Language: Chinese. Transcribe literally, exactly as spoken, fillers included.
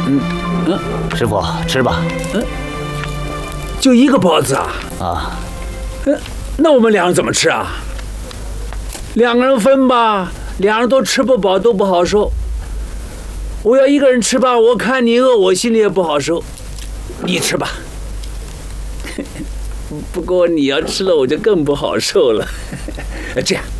嗯嗯，师傅吃吧。 嗯，就一个包子啊？ 啊。 嗯，那我们两人怎么吃啊？两个人分吧，两人都吃不饱，都不好受。我要一个人吃吧，我看你饿，我心里也不好受。你吃吧。不过你要吃了，我就更不好受了。这样。